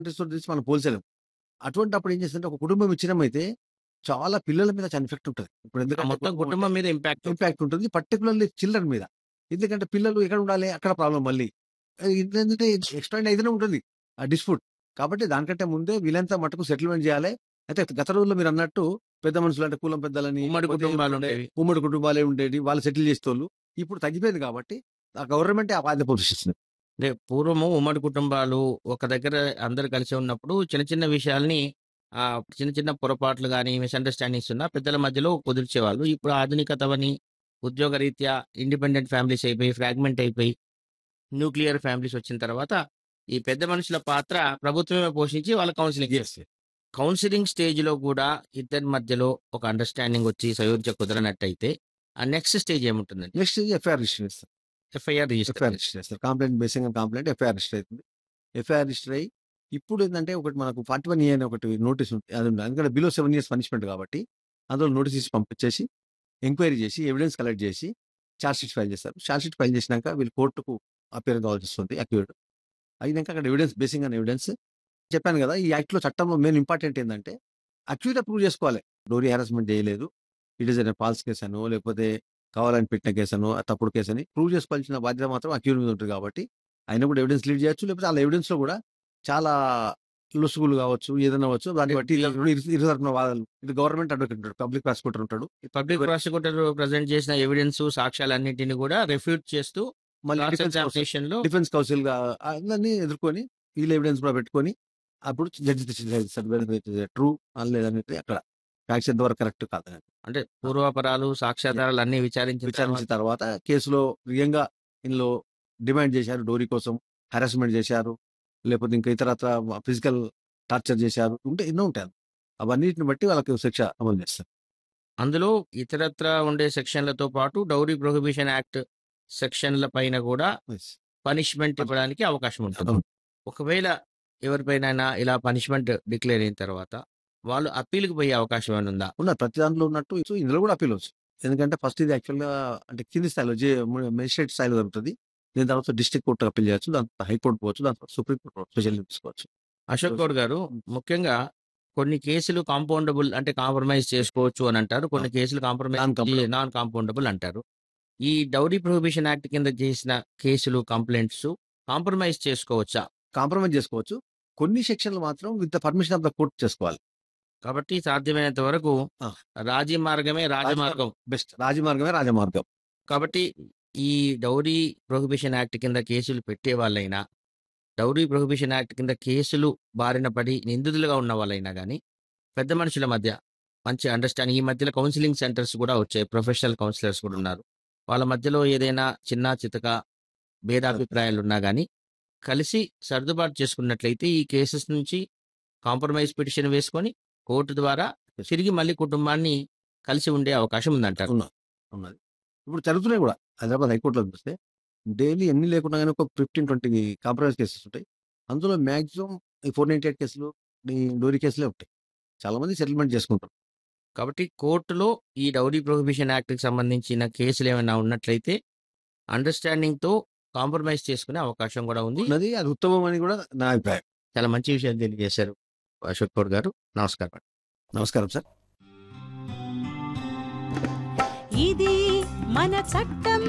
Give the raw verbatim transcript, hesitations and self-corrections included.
Resource తీసి మనం పోల్చలేం. అటువంటప్పుడు ఏం చేస్తుందంటే ఒక కుటుంబం విచ్ఛిన్నమైతే చాలా పిల్లల మీద చాలా ఎఫెక్ట్ ఉంటది. ఇప్పుడు ఆ ఎందుకంటే మొత్తం కుటుంబం అంటే కుటుంబం మీద ఇంపాక్ట్ ఉంటది. ఇంపాక్ట్ ఉంటుంది. పర్టిక్యులర్‌లీ చిల్డ్రన్ మీద. ఎందుకంటే పిల్లలు ఎక్కడ ఉండాలి? అక్కడ ప్రాబ్లమ్ మళ్ళీ. ఆహ్, ఇదేంటంటే ఎక్స్‌టెండ్ అయితేనే ఉంటుంది ఆ డిస్ప్యూట్. కాబట్టి దానికంటే ముందే వీలైనంత మట్టుకు సెటిల్‌మెంట్ చేయాలి. అయితే గత రోజుల్లో మీరన్నట్టు పెద్ద మనుషులు అంటే కులం పెద్దలని ఉమ్మడి లేకపోతే ఉంటుండే కుటుంబాలుండేవి. ఉమ్మడి కుటుంబాలే ఉండేవి. వాళ్ళు సెటిల్ చేసేటోళ్ళు. ఇప్పుడు తగ్గిపోయింది కాబట్టి ఆ గవర్నమెంటే ఆ బాధ్యత పోషిస్తుంది. అంటే పూర్వము ఉమ్మడి కుటుంబాలు ఒక దగ్గర అందరూ కలిసి ఉన్నప్పుడు చిన్న చిన్న విషయాల్ని ఆహ్, చిన్న చిన్న పొరపాట్లు గాని, మిస్‌అండర్‌స్టాండింగ్స్ ఉన్నా పెద్దల మధ్యలో కుదిర్చేవాళ్ళు. ఇప్పుడు ఆధునికతవని, ఉద్యోగరీత్యా ఇండిపెండెంట్ ఫ్యామిలీస్ అయిపోయి, ఫ్రాగ్మెంట్ అయిపోయి, న్యూక్లియర్ ఫ్యామిలీస్ వచ్చిన తర్వాత ఈ పెద్ద మనుషుల పాత్ర ప్రభుత్వమే పోషించి వాళ్ళ కౌన్సెలింగ్ యెస్. కౌన్సెలింగ్ స్టేజ్‌లో గూడా ఇద్దరి మధ్యలో ఒక అండర్‌స్టాండింగ్ వచ్చి సయోధ్య కుదరనట్టయితే, ఆ నెక్స్ట్ స్టేజ్ ఏముంటుందండి? నెక్స్ట్ ఎఫ్ఐఆర్ రిజిస్టర్ చేస్తారు. ఎఫ్ఐఆర్ రిజిస్టర్ ఎఫ్ఐఆర్ చేస్తారు. రిజిస్టర్ చేస్తారు. Complaint basing on complaint FIR register అయితుంది. ఎఫ్ఐఆర్ రిజిస్టర్ అయ్యి ఇప్పుడేందంటే ఒకటి మనకు ఫార్టీ వన్ ఏ అని ఒకటి నోటీస్ ఉంది. అది ఉంది. ఎందుకంటే బిలో సెవెన్ ఇయర్స్ పనిష్మెంట్ కాబట్టి అందులో నోటీస్ ఇచ్చి పంపించేసి ఎంక్వైరీ చేసి ఎవిడెన్స్ కలెక్ట్ చేసి చార్జ్ షీట్ ఫైల్ చేస్తారు. చార్జ్ షీట్ ఫైల్ చేసినాక వీళ్ళు కోర్టుకు అపియర్ కావాల్సి వస్తుంది అక్యూజ్డ్. అయినాక అక్కడ ఎవిడెన్స్ బేసింగ్ ఆన్ ఎవిడెన్స్ చెప్పాను కదా! ఈ యాక్ట్‌లో చట్టంలో మెయిన్ ఇంపార్టెంట్ ఏందంటే అక్యూజ్డ్ ప్రూవ్ చేసుకోవాలి. డోరీ హారాస్మెంట్ చేయలేదు. It is a false case అనో లేకపోతే కావాలని పెట్టిన కేస్ అనో తప్పుడు కేస్ అని ప్రూవ్ చేసుకోవాల్సిన బాధ్యత మాత్రం అక్యూజ్డ్ మీద ఉంటుంది కాబట్టి ఆయన కూడా ఎవిడెన్స్ లీడ్ చేయొచ్చు. లేకపోతే ఆళ్ళ ఎవిడెన్స్‌లో కూడా చాలా లొసుగులు కావచ్చు, ఏదైనా అవ్వచ్చు. దాన్ని బట్టి ఈ ఇరు ఇరు తరపున వాదనలు ఇటు గవర్నమెంట్ అడ్వకేట్ ఉంటాడు. పబ్లిక్ ప్రాసిక్యూటర్ ఉంటాడు. పబ్లిక్ ప్రాసిక్యూటర్ ప్రెజెంట్ చేసిన ఎవిడెన్స్, సాక్ష్యాలన్నిటిని గూడా రిఫ్యూట్ చేస్తూ మళ్ళీ క్రాస్ డిఫెన్స్ కౌన్సిల్ ఎగ్జామినేషన్‌లో డిఫెన్స్ కౌన్సిల్‌గా అందరిని ఎదుర్కొని వీళ్ళ ఎవిడెన్స్ కూడా పెట్టుకొని అప్పుడు జడ్జి డిసైడ్ చేస్తారు. ట్రూ లేదనేది అక్కడ ఫ్యాక్ట్స్ ఎంతవరకు కరెక్ట్ కాదని. అంటే పూర్వాపరాలు, సాక్ష్యాధారాలు అన్నీ విచారించిన విచారించిన తర్వాత తర్వాత కేసులో నిజంగా ఇందులో డిమాండ్ చేశారు. డోరీ కోసం హారాస్మెంట్ చేశారు. లేకపోతే ఇంకా ఇతరత్ర ఫిజికల్ టార్చర్ చేశారు. ఉంటే ఎన్నో ఉంటాయి. అవన్నిటిని బట్టి వాళ్ళకి శిక్ష అమలు చేస్తారు. అందులో ఇతరత్రా ఉండే సెక్షన్‌లతో పాటు డౌరీ ప్రొహిబిషన్ యాక్ట్ సెక్షన్‌ల పైన గూడా యెస్. పనిష్మెంట్ ఇవ్వడానికి అవకాశం ఉంటుంది. అవును. ఒకవేళ ఎవరిపైనైనా ఇలా పనిష్మెంట్ డిక్లేర్ అయిన తర్వాత వాళ్ళు అప్పీల్‌కి పోయే అవకాశం ఏమైనా ఉందా? ఉన్నది. ప్రతి దాంట్లో ఉన్నట్టు సో ఇందులో కూడా అప్పీల్ అవచ్చు. ఎందుకంటే ఫస్ట్ ఇది యాక్చువల్‌గా అంటే కింది స్థాయిలో జే మెజిస్ట్రేట్ స్థాయిలో జరుగుతది. దీని తర్వాత డిస్ట్రిక్ట్ కోర్ట్‌కి అప్పీల్ చేయొచ్చు. దాని తర్వాత హైకోర్ట్ పోవచ్చు. దాని తర్వాత సుప్రీం కోర్ట్ స్పెషల్ తీసుకోవచ్చు. అశోక్ గౌడ్ గారు, ముఖ్యంగా కొన్ని కేసులు కాంపౌండబుల్ అంటే కాంప్రమైజ్ చేసుకోవచ్చు అని అంటారు. కొన్ని కేసులు compromise non compromise. Non compoundable అంటారు. ఈ డౌరీ ప్రొహిబిషన్ యాక్ట్ కింద చేసిన కేసులు, కంప్లెయింట్స్ కాంప్రమైజ్ చేసుకోవచ్చా? కాంప్రమైజ్ చేసుకోవచ్చు. కొన్ని సెక్షన్‌లు మాత్రం with the permission of the court చేసుకోవాలి. కాబట్టి సాధ్యమైనంత వరకు ఆ! రాజీ మార్గమే రాజమార్గం. బెస్ట్. రాజమార్గమే రాజమార్గం. కాబట్టి ఈ డౌరీ ప్రొహిబిషన్ యాక్ట్ కింద కేసులు పెట్టే వాళ్ళైనా, డౌరీ ప్రొహిబిషన్ యాక్ట్ కింద కేసులు బారిన పడి నిందితులుగా ఉన్న వాళ్ళైనా గానీ, పెద్ద మనుషుల మధ్య మంచి అండర్‌స్టాండింగ్ ఈ మధ్యలో కౌన్సెలింగ్ సెంటర్స్ కూడా వచ్చాయి. ప్రొఫెషనల్ కౌన్సిలర్స్ కూడా ఉన్నారు. వాళ్ళ మధ్యలో ఏదైనా చిన్నా చితక భేదాభిప్రాయాలున్నా గానీ, కలిసి సర్దుబాటు చేసుకున్నట్లయితే ఈ కేసెస్ నుంచి కాంప్రమైజ్ పిటిషన్ వేసుకొని, కోర్టు ద్వారా తిరిగి మళ్ళీ కుటుంబాన్ని కలిసి ఉండే అవకాశం ఉందంటారు. ఉన్నది. ఉన్నది. ఇప్పుడు జరుగుతున్నాయి కూడా. హైదరాబాద్ హైకోర్ట్‌లో చూస్తే డైలీ ఎన్ని లేకున్నా గాని ఒక పదిహేను, ఇరవై కాంప్రమైజ్ కేసెస్ ఉంటాయి. అందులో మాక్సిమం ఈ నాలుగు తొంభై ఎనిమిది కేసులు, ఈ డోరీ కేసులే ఉంటాయి. చాలా మంది సెటిల్‌మెంట్ చేసుకుంటారు. కాబట్టి కోర్టులో ఈ డౌరీ ప్రొహిబిషన్ యాక్ట్‌కి సంబంధించిన కేసులేమైనా ఉన్నట్లయితే అండర్‌స్టాండింగ్‌తో కాంప్రమైజ్ చేసుకునే అవకాశం కూడా ఉంది. ఉన్నది. అది ఉత్తమం అని కూడా నా అభిప్రాయం. చాలా మంచి విషయం తెలియజేశారు అశోక్ గౌడ్ గారు. నమస్కారం అండి. నమస్కారం సార్. ఇది మన చట్టం